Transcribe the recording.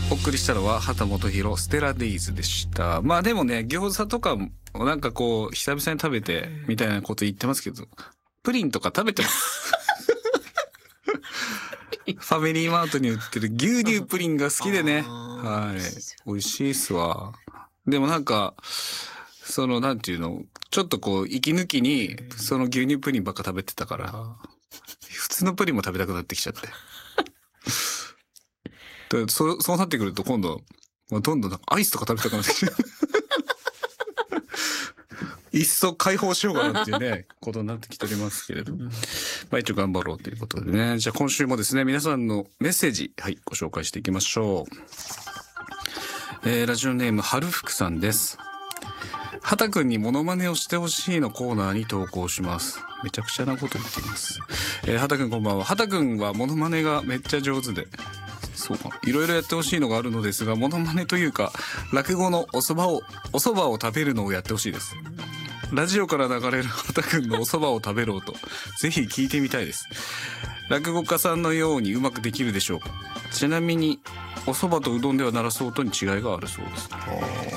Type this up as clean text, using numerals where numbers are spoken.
お送りしたのは畑基博ステラデイズでした。まあでもね、餃子とかもなんかこう久々に食べてみたいなこと言ってますけど、プリンとか食べてますファミリーマートに売ってる牛乳プリンが好きでね、はい、美味しいっすわ。でもなんかそのなんていうの、ちょっとこう息抜きにその牛乳プリンばっか食べてたから、普通のプリンも食べたくなってきちゃってでそうなってくると今度どんどんなんかアイスとか食べたくなってきて一層解放しようかなっていうねことになってきておりますけれど、まあ一応頑張ろうということでね。じゃあ今週もですね、皆さんのメッセージ、はい、ご紹介していきましょう。ラジオネーム春福さんです。畑くんにモノマネをしてほしいのコーナーに投稿します。めちゃくちゃなこと言っています。畑くんこんばんは。畑くんはモノマネがめっちゃ上手で、そうか、いろいろやってほしいのがあるのですが、モノマネというか落語のお蕎麦を食べるのをやってほしいです。ラジオから流れる畑くんのお蕎麦を食べろとぜひ聞いてみたいです。落語家さんのようにうまくできるでしょうか。ちなみにお蕎麦とうどんでは鳴らす音に違いがあるそうです。